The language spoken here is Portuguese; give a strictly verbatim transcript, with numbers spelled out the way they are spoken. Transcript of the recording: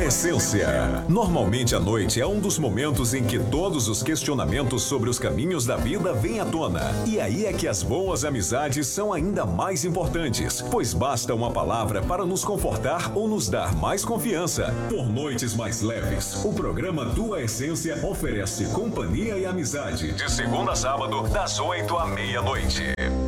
Essência. Normalmente a noite é um dos momentos em que todos os questionamentos sobre os caminhos da vida vêm à tona. E aí é que as boas amizades são ainda mais importantes, pois basta uma palavra para nos confortar ou nos dar mais confiança. Por noites mais leves, o programa Tua Essência oferece companhia e amizade. De segunda a sábado, das oito à meia-noite.